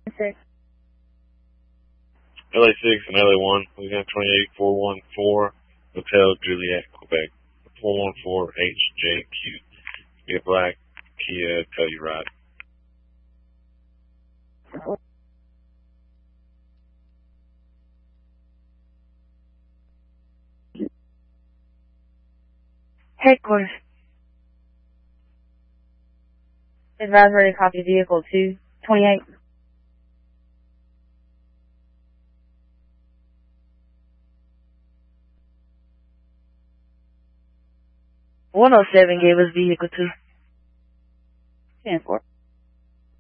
6. LA6 and LA1, Louisiana 28414, Hotel Juliet, Quebec, 414HJQ. Be a black Kia Telluride. Headquarters. Advisory copy vehicle 228. One 107 gave us vehicle 2. 10-4.